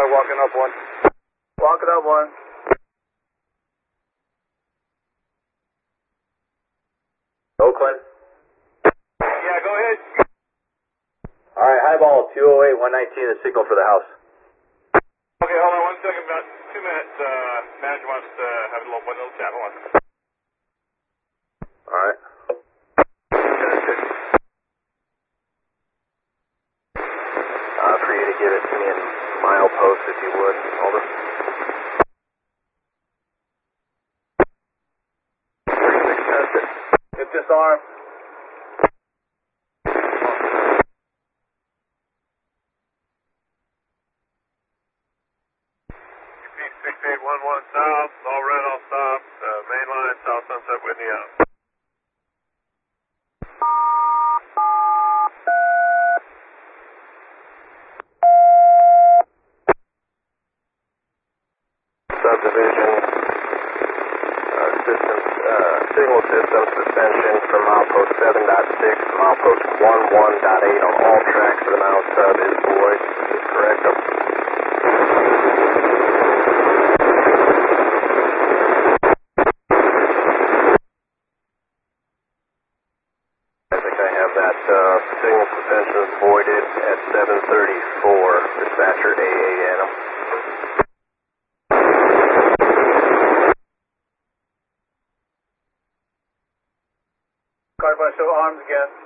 walking up one. Walking up one. Oakland? Yeah, go ahead. Alright, highball 208, 119, the signal for the house. Okay, hold on 1 second, about 2 minutes. Manager wants to have a little chat. Hold on. Alright. For you to give it to me in milepost if you would. Over. 36 tested. Get disarmed. UP6811 south, all red, all stop, main line, South Sunset, Whitney out. Subdivision, signal system suspension from milepost 7.6 to milepost 11.8 on all tracks of the Mound sub is void. Is correct. I think I have that signal suspension voided at 7:34. Dispatcher AAN. Car by show arms again.